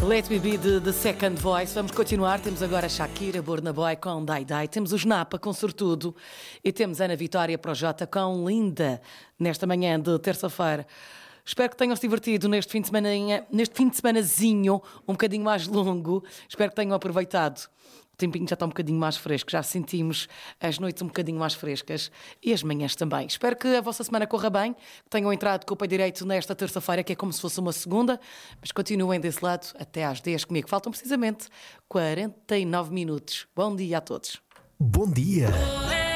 Let Me Be de The Second Voice. Vamos continuar. Temos agora Shakira, Burna Boy com Dai Dai. Temos os Napa com Sortudo. E temos Ana Vitória Projota com Linda. Nesta manhã de terça-feira. Espero que tenham se divertido neste fim de semanazinho um bocadinho mais longo. Espero que tenham aproveitado. O tempinho já está um bocadinho mais fresco, já sentimos as noites um bocadinho mais frescas e as manhãs também. Espero que a vossa semana corra bem, que tenham entrado com o pé direito nesta terça-feira, que é como se fosse uma segunda, mas continuem desse lado até às 10 comigo. Faltam precisamente 49 minutos. Bom dia a todos. Bom dia!